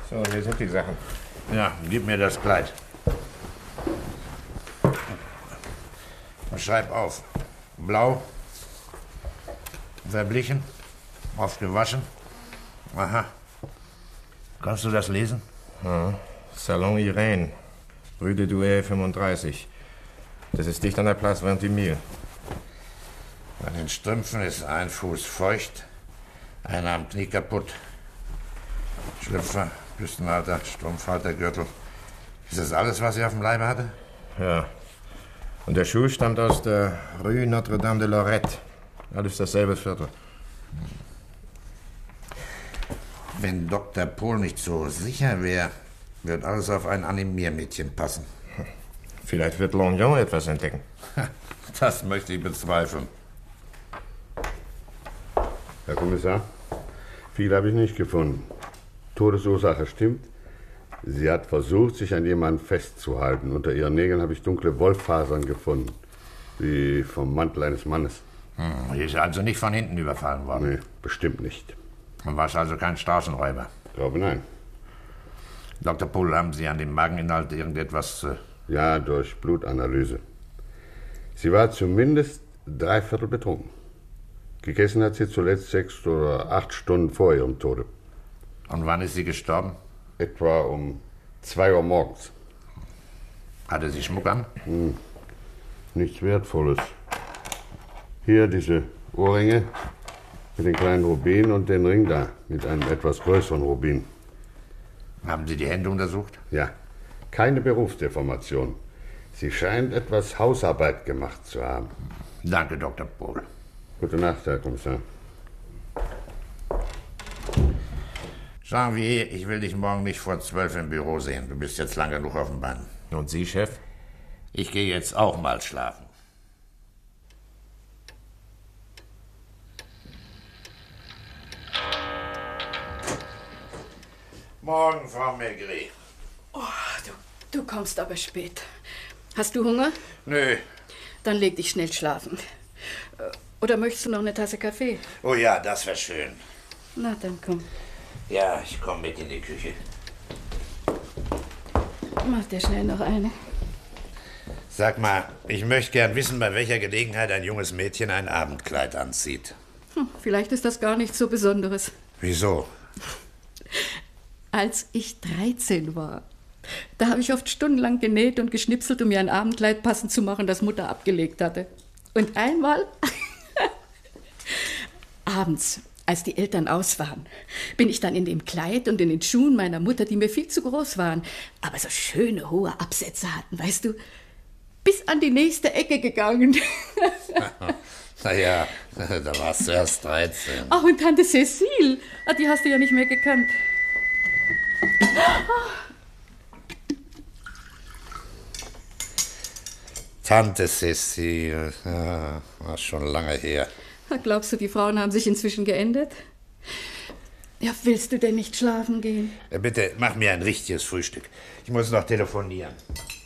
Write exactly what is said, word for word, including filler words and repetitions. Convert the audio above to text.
So, hier sind die Sachen. Ja, gib mir das Kleid. Und schreib auf. Blau, verblichen, oft gewaschen. Aha. Kannst du das lesen? Ja. Salon Irene, Rue de Douai fünfunddreißig. Das ist dicht an der Place Vingt-Mille. Bei den Strümpfen ist ein Fuß feucht, einer am Knie kaputt. Schlüpfer, Büstenhalter, Strumpfhalter, Gürtel. Ist das alles, was sie auf dem Leibe hatte? Ja. Und der Schuh stammt aus der Rue Notre-Dame de Lorette. Alles dasselbe Viertel. Wenn Doktor Pohl nicht so sicher wäre, wird alles auf ein Animiermädchen passen. Vielleicht wird Longyon etwas entdecken. Das möchte ich bezweifeln. Herr Kommissar, viel habe ich nicht gefunden. Todesursache stimmt. Sie hat versucht, sich an jemanden festzuhalten. Unter ihren Nägeln habe ich dunkle Wollfasern gefunden, wie vom Mantel eines Mannes. Hm, die ist also nicht von hinten überfallen worden? Nee, bestimmt nicht. Und war es also kein Straßenräuber? Ich glaube, nein. Doktor Pohl, haben Sie an dem Mageninhalt irgendetwas... Äh Ja, durch Blutanalyse. Sie war zumindest drei Viertel betrunken. Gegessen hat sie zuletzt sechs oder acht Stunden vor ihrem Tode. Und wann ist sie gestorben? Etwa um zwei Uhr morgens. Hatte sie Schmuck an? Hm, nichts Wertvolles. Hier diese Ohrringe mit den kleinen Rubinen und den Ring da mit einem etwas größeren Rubin. Haben Sie die Hände untersucht? Ja, keine Berufsdeformation. Sie scheint etwas Hausarbeit gemacht zu haben. Danke, Doktor Pohl. Gute Nacht, Herr Kommissar. Janvier, ich will dich morgen nicht vor zwölf im Büro sehen. Du bist jetzt lang genug auf dem Bein. Und Sie, Chef? Ich gehe jetzt auch mal schlafen. Morgen, Frau Maigret. Oh, du, du kommst aber spät. Hast du Hunger? Nö. Dann leg dich schnell schlafen. Oder möchtest du noch eine Tasse Kaffee? Oh ja, das wäre schön. Na, dann komm. Ja, ich komme mit in die Küche. Mach dir schnell noch eine. Sag mal, ich möchte gern wissen, bei welcher Gelegenheit ein junges Mädchen ein Abendkleid anzieht. Hm, vielleicht ist das gar nichts so Besonderes. Wieso? Als ich dreizehn war, da habe ich oft stundenlang genäht und geschnipselt, um mir ein Abendkleid passend zu machen, das Mutter abgelegt hatte. Und einmal, abends, als die Eltern aus waren, bin ich dann in dem Kleid und in den Schuhen meiner Mutter, die mir viel zu groß waren, aber so schöne hohe Absätze hatten, weißt du, bis an die nächste Ecke gegangen. Naja, da warst du erst dreizehn. Ach, und Tante Cecile, die hast du ja nicht mehr gekannt. Tante Cecile, ja, war schon lange her. Glaubst du, die Frauen haben sich inzwischen geändert? Ja, willst du denn nicht schlafen gehen? Bitte, mach mir ein richtiges Frühstück. Ich muss noch telefonieren.